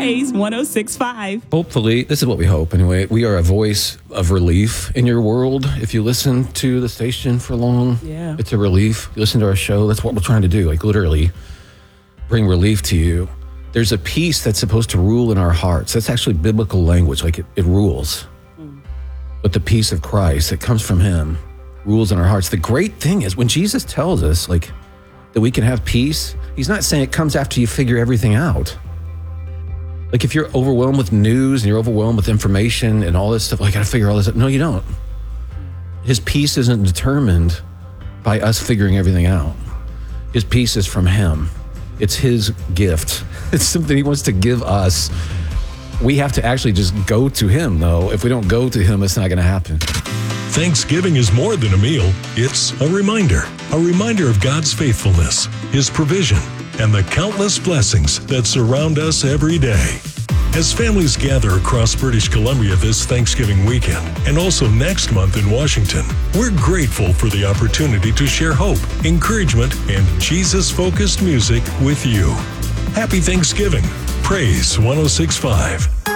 Praise 106.5. Hopefully, this is what we hope anyway. We are a voice of relief in your world. If you listen to the station for long, it's a relief. You listen to our show, that's what we're trying to do. Like literally bring relief to you. There's a peace that's supposed to rule in our hearts. That's actually biblical language. Like it rules. But the peace of Christ that comes from him rules in our hearts. The great thing is when Jesus tells us like that we can have peace, he's not saying it comes after you figure everything out. Like if you're overwhelmed with news and you're overwhelmed with information and all this stuff, like I gotta figure all this out. No, you don't. His peace isn't determined by us figuring everything out. His peace is from him. It's his gift. It's something he wants to give us. We have to actually just go to him, though. If we don't go to him, it's not going to happen. Thanksgiving is more than a meal. It's a reminder of God's faithfulness, his provision, and the countless blessings that surround us every day. As families gather across British Columbia this Thanksgiving weekend, and also next month in Washington, we're grateful for the opportunity to share hope, encouragement, and Jesus-focused music with you. Happy Thanksgiving. Praise 106.5.